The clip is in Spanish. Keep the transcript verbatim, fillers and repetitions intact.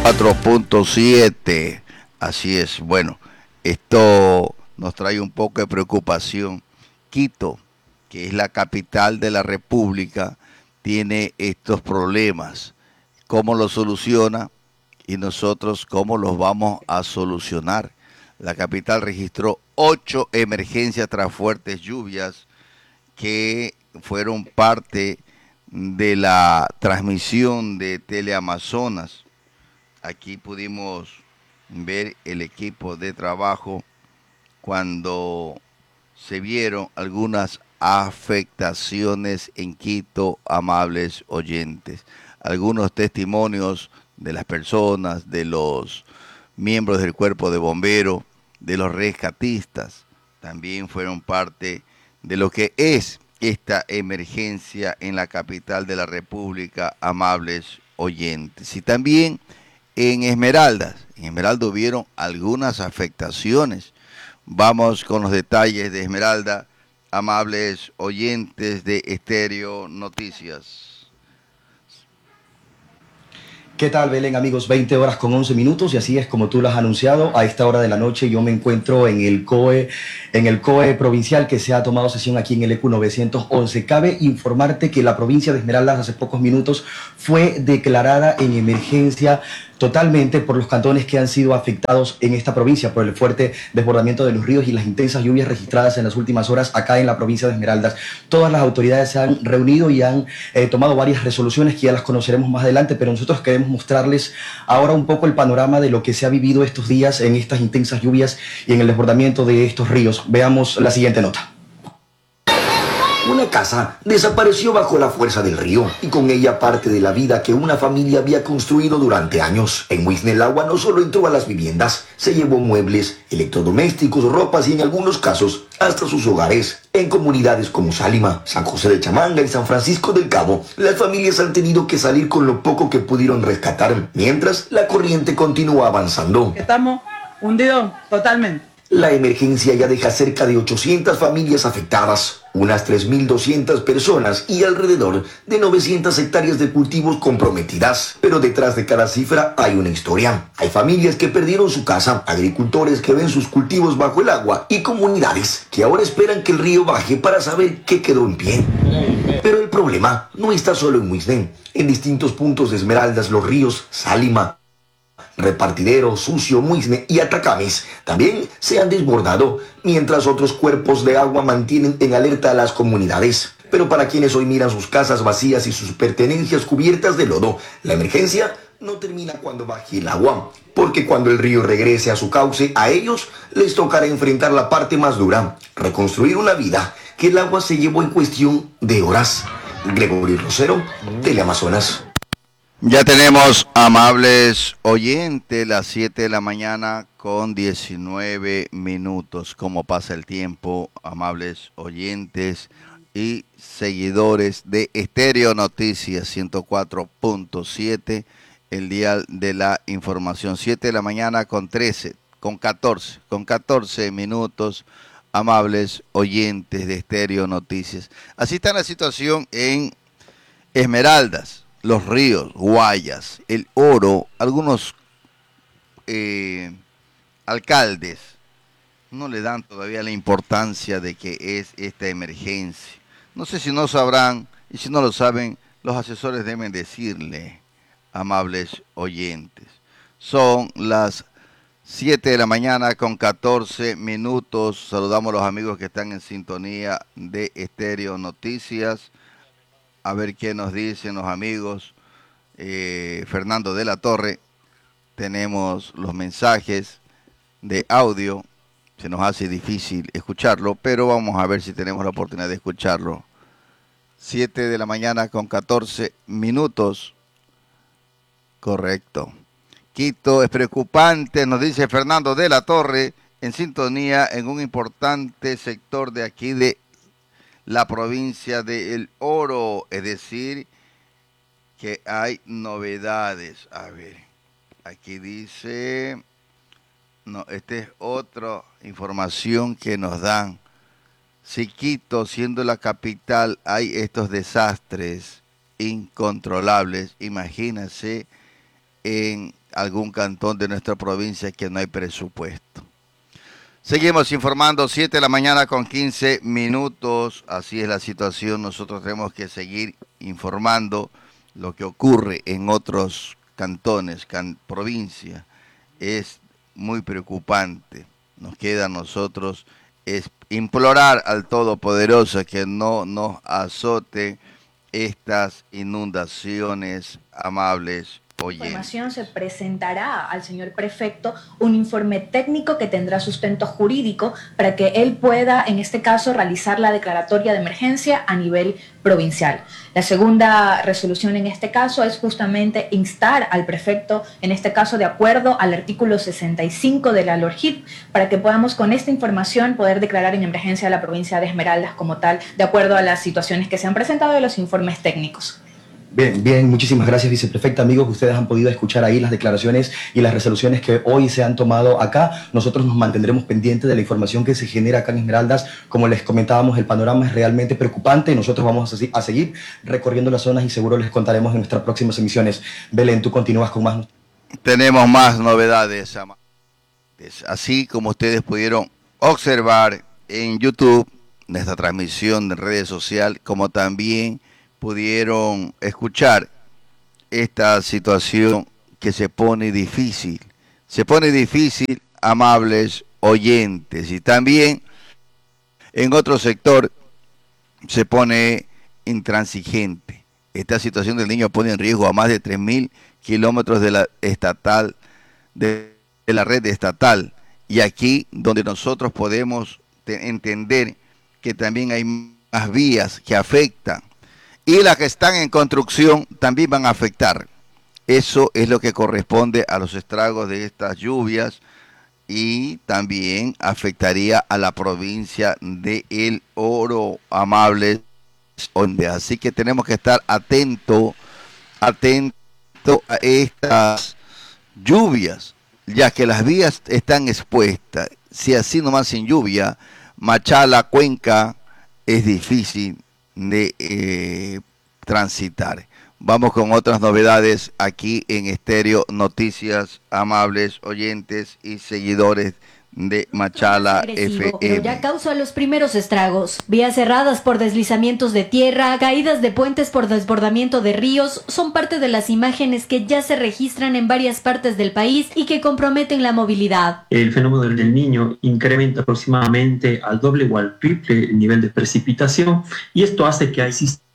cuatro punto siete. Así es. Bueno, esto nos trae un poco de preocupación. Quito, que es la capital de la República, tiene estos problemas. ¿Cómo los soluciona? Y nosotros, ¿cómo los vamos a solucionar? La capital registró ocho emergencias tras fuertes lluvias que fueron parte de la transmisión de Teleamazonas. Aquí pudimos ver el equipo de trabajo cuando se vieron algunas afectaciones en Quito, amables oyentes. Algunos testimonios de las personas, de los miembros del cuerpo de bomberos, de los rescatistas, también fueron parte de lo que es esta emergencia en la capital de la República, amables oyentes. Y también en Esmeraldas, en Esmeralda hubieron algunas afectaciones. Vamos con los detalles de Esmeralda, amables oyentes de Estéreo Noticias. ¿Qué tal, Belén, amigos? veinte horas con once minutos y así es como tú lo has anunciado. A esta hora de la noche yo me encuentro en el COE, en el COE provincial que se ha tomado sesión aquí en el E Q novecientos once. Cabe informarte que la provincia de Esmeraldas hace pocos minutos fue declarada en emergencia totalmente por los cantones que han sido afectados en esta provincia por el fuerte desbordamiento de los ríos y las intensas lluvias registradas en las últimas horas acá en la provincia de Esmeraldas. Todas las autoridades se han reunido y han eh, tomado varias resoluciones que ya las conoceremos más adelante, pero nosotros queremos mostrarles ahora un poco el panorama de lo que se ha vivido estos días en estas intensas lluvias y en el desbordamiento de estos ríos. Veamos la siguiente nota. Una casa desapareció bajo la fuerza del río y con ella parte de la vida que una familia había construido durante años. En Muisne el agua no solo entró a las viviendas, se llevó muebles, electrodomésticos, ropas y en algunos casos hasta sus hogares. En comunidades como Sálima, San José de Chamanga y San Francisco del Cabo, las familias han tenido que salir con lo poco que pudieron rescatar, mientras la corriente continúa avanzando. Estamos hundidos totalmente. La emergencia ya deja cerca de ochocientas familias afectadas, unas tres mil doscientas personas y alrededor de novecientas hectáreas de cultivos comprometidas. Pero detrás de cada cifra hay una historia. Hay familias que perdieron su casa, agricultores que ven sus cultivos bajo el agua y comunidades que ahora esperan que el río baje para saber qué quedó en pie. Pero el problema no está solo en Muisne. En distintos puntos de Esmeraldas, los ríos Sálima, Repartidero, Sucio, Muisne y Atacames también se han desbordado, mientras otros cuerpos de agua mantienen en alerta a las comunidades. Pero para quienes hoy miran sus casas vacías y sus pertenencias cubiertas de lodo, la emergencia no termina cuando baje el agua, porque cuando el río regrese a su cauce, a ellos les tocará enfrentar la parte más dura, reconstruir una vida que el agua se llevó en cuestión de horas. Gregorio Rosero, Teleamazonas. Ya tenemos, amables oyentes, las siete de la mañana con diecinueve minutos. ¿Cómo pasa el tiempo, amables oyentes y seguidores de Estéreo Noticias ciento cuatro punto siete, el dial de la información? siete de la mañana con trece, con catorce, con catorce minutos, amables oyentes de Estéreo Noticias. Así está la situación en Esmeraldas, los ríos, Guayas, el Oro. Algunos eh, alcaldes no le dan todavía la importancia de que es esta emergencia. No sé si no sabrán, y si no lo saben, los asesores deben decirle, amables oyentes. Son las siete de la mañana con catorce minutos. Saludamos a los amigos que están en sintonía de Estéreo Noticias. A ver qué nos dicen los amigos. Eh, Fernando de la Torre, tenemos los mensajes de audio. Se nos hace difícil escucharlo, pero vamos a ver si tenemos la oportunidad de escucharlo. siete de la mañana con catorce minutos. Correcto. Quito es preocupante, nos dice Fernando de la Torre, en sintonía en un importante sector de aquí de la provincia de El Oro, es decir, que hay novedades. A ver, aquí dice, no, esta es otra información que nos dan. Si Quito, siendo la capital, hay estos desastres incontrolables, imagínense en algún cantón de nuestra provincia que no hay presupuesto. Seguimos informando, siete de la mañana con quince minutos, así es la situación, nosotros tenemos que seguir informando lo que ocurre en otros cantones, can, provincias, es muy preocupante. Nos queda a nosotros es implorar al Todopoderoso que no nos azote estas inundaciones, amables oyentes. Información se presentará al señor prefecto un informe técnico que tendrá sustento jurídico para que él pueda, en este caso, realizar la declaratoria de emergencia a nivel provincial. La segunda resolución en este caso es justamente instar al prefecto, en este caso de acuerdo al artículo sesenta y cinco de la LORHIT, para que podamos con esta información poder declarar en emergencia a la provincia de Esmeraldas como tal, de acuerdo a las situaciones que se han presentado y los informes técnicos. Bien, bien, muchísimas gracias, viceprefecta. Amigos, ustedes han podido escuchar ahí las declaraciones y las resoluciones que hoy se han tomado acá. Nosotros nos mantendremos pendientes de la información que se genera acá en Esmeraldas. Como les comentábamos, el panorama es realmente preocupante. Nosotros vamos a, a seguir recorriendo las zonas y seguro les contaremos en nuestras próximas emisiones. Belén, tú continúas con más. Tenemos más novedades. Así como ustedes pudieron observar en YouTube, nuestra transmisión de redes sociales, como también pudieron escuchar esta situación que se pone difícil, se pone difícil, amables oyentes, y también en otro sector se pone intransigente. Esta situación del niño pone en riesgo a más de tres mil kilómetros de la estatal, de, de la red estatal, y aquí donde nosotros podemos entender que también hay más vías que afectan, y las que están en construcción también van a afectar. Eso es lo que corresponde a los estragos de estas lluvias y también afectaría a la provincia de El Oro, amables. Así que tenemos que estar atentos, atentos a estas lluvias, ya que las vías están expuestas. Si así nomás sin lluvia, Machala, Cuenca, es difícil de eh, transitar. Vamos con otras novedades aquí en Estéreo Noticias, amables oyentes y seguidores de Machala F M. Pero ya causó los primeros estragos. Vías cerradas por deslizamientos de tierra, caídas de puentes por desbordamiento de ríos, son parte de las imágenes que ya se registran en varias partes del país y que comprometen la movilidad. El fenómeno del Niño incrementa aproximadamente al doble o al triple el nivel de precipitación y esto hace que hay sistemas